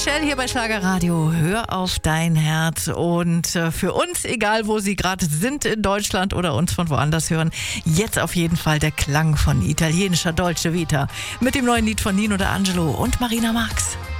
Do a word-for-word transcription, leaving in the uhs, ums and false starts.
Michelle hier bei Schlagerradio. Hör auf dein Herz. Und äh, für uns, egal wo Sie gerade sind in Deutschland oder uns von woanders hören, jetzt auf jeden Fall der Klang von italienischer Dolce Vita mit dem neuen Lied von Nino D'Angelo und Marina Marx.